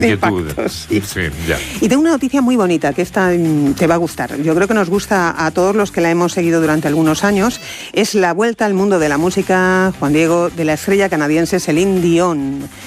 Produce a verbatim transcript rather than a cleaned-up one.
inquietudes. Sí. Sí, ya. Y tengo una noticia muy bonita, que esta te va a gustar. Yo creo que nos gusta a todos los que la hemos seguido durante algunos años. Es la vuelta al mundo de la música, Juan Diego, de la estrella canadiense Celine Dion,